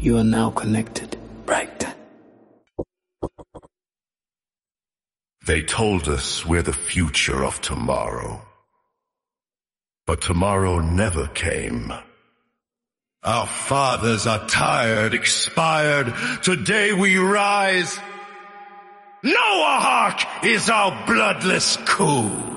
You are now connected, right? They told us we're the future of tomorrow. But tomorrow never came. Our fathers are tired, expired. Today we rise. Noahawk is our bloodless coup.